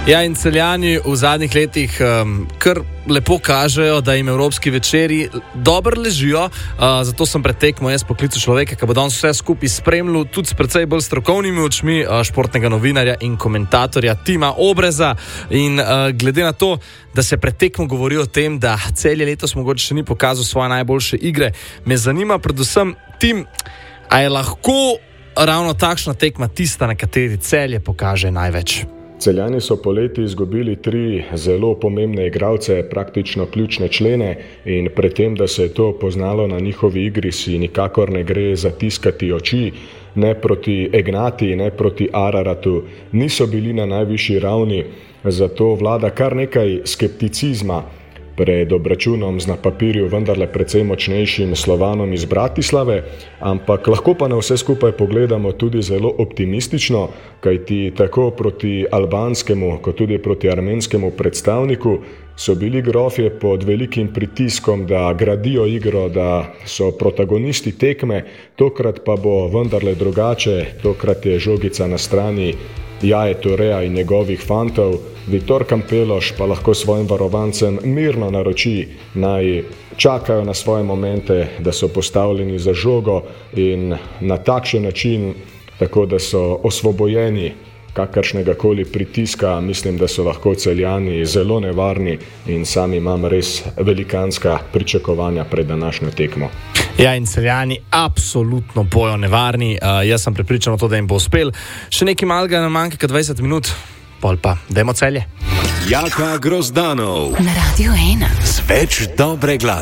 Ja, in Celjani v zadnjih letih kar lepo kažejo, da jim evropski večeri dobro ležijo. Zato sem pred tekmo jaz poklical človeka, ki bo danes vse skupaj spremljal, tudi s precej bolj strokovnimi očmi, športnega novinarja in komentatorja Tima Obreza. In glede na to, da se pred tekmo govori o tem, da Celje letos mogoče še ni pokazal svoje najboljše igre, me zanima predvsem, Tim, a je lahko ravno takšna tekma tista, na kateri Celje pokaže največ? Celjani so poleti izgubili 3 zelo pomembne igralce, praktično ključne člene, in pred tem, da se je to poznalo na njihovi igri, si nikakor ne gre zatiskati oči. Ne proti Egnati, ne proti Araratu niso bili na najvišji ravni, zato vlada kar nekaj skepticizma pred obračunom z na papirju vendarle precej močnejšim Slovanom iz Bratislave, ampak lahko pa na vse skupaj pogledamo tudi zelo optimistično, kajti tako proti albanskemu kot tudi proti armenskemu predstavniku so bili grofje pod velikim pritiskom, da gradijo igro, da so protagonisti tekme. Tokrat pa bo vendarle drugače, tokrat je žogica na strani Jaje Toreja in njegovih fantov. Vitor Kampeloš pa lahko svojim varovancem mirno naroči, naj čakajo na svoje momente, da so postavljeni za žogo in na takšen način, tako da so osvobojeni kakršnega koli pritiska. Mislim, da so lahko Celjani zelo nevarni in sam imam res velikanska pričakovanja pred današnjo tekmo. Ja, in Celjani absolutno bojo nevarni. Jaz sem prepričan o to, da jim bo uspel. Še nekaj malega nam manjka, kot 20 minut. Pol pa, dajmo Celje. Jaka Grozdanov na Radio 1 z več dobre glasbe.